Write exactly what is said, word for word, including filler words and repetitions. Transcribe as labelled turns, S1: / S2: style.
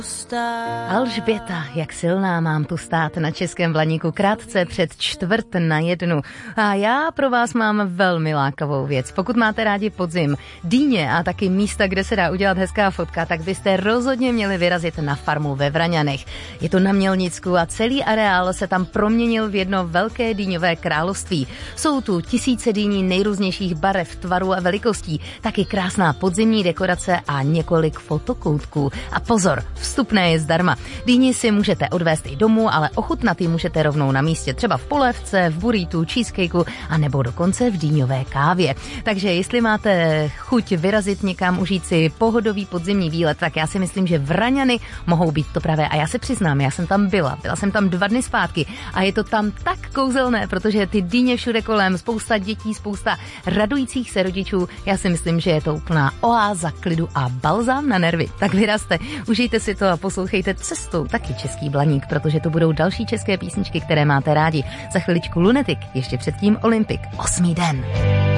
S1: Alžběta, jak silná, mám tu stát na Českém Blaníku krátce před čtvrt na jednu. A já pro vás mám velmi lákavou věc. Pokud máte rádi podzim, dýně a taky místa, kde se dá udělat hezká fotka, tak byste rozhodně měli vyrazit na farmu ve Vraňanech. Je to na Mělnicku a celý areál se tam proměnil v jedno velké dýňové království. Jsou tu tisíce dýní nejrůznějších barev, tvarů a velikostí, taky krásná podzimní dekorace a několik fotokoutků. A pozor, vstupné je zdarma. Dýni si můžete odvést i domů, ale ochutnat ji můžete rovnou na místě, třeba v polévce, v burritu, cheesecakeu a nebo dokonce v dýňové kávě. Takže jestli máte chuť vyrazit někam, užít si pohodový podzimní výlet, tak já si myslím, že Vraňany mohou být to pravé. A já se přiznám, já jsem tam byla. Byla jsem tam dva dny zpátky a je to tam tak kouzelné, protože ty dýně všude kolem, spousta dětí, spousta radujících se rodičů. Já si myslím, že je to úplná oáza klidu a balzám na nervy. Tak vyrazte, užijte si to a poslouchejte cestou taky Český Blaník, protože to budou další české písničky, které máte rádi. Za chviličku Lunatic, ještě předtím Olympik, osmý den.